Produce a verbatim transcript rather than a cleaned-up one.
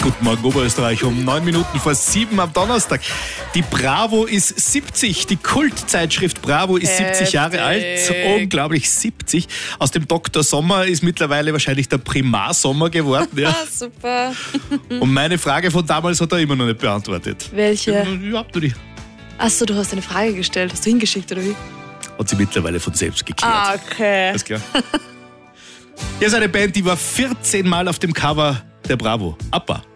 Guten Morgen, Oberösterreich, um neun Minuten vor sieben am Donnerstag. Die Bravo ist siebzig, die Kultzeitschrift Bravo ist siebzig Jahre alt. Unglaublich, siebzig. Aus dem Doktor Sommer ist mittlerweile wahrscheinlich der Primar Sommer geworden. Ja. Super. Und meine Frage von damals hat er immer noch nicht beantwortet. Welche? Ja, du die. Achso, du hast eine Frage gestellt. Hast du hingeschickt, oder wie? Hat sie mittlerweile von selbst geklärt. Ah, okay. Alles klar. Hier ist eine Band, die war vierzehn Mal auf dem Cover der Bravo. Appa.